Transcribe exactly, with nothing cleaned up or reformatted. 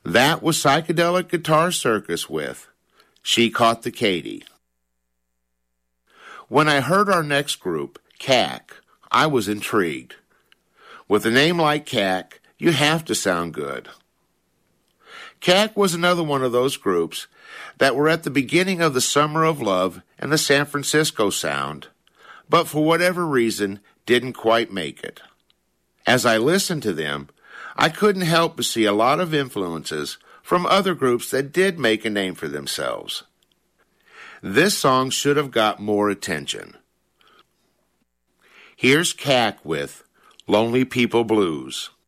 That was Psychedelic Guitar Circus with She Caught the Katy. When I heard our next group, C A C, I was intrigued. With a name like C A C, you have to sound good. C A C was another one of those groups that were at the beginning of the Summer of Love and the San Francisco sound, but for whatever reason didn't quite make it. As I listened to them, I couldn't help but see a lot of influences from other groups that did make a name for themselves. This song should have got more attention. Here's C A C with Lonely People Blues.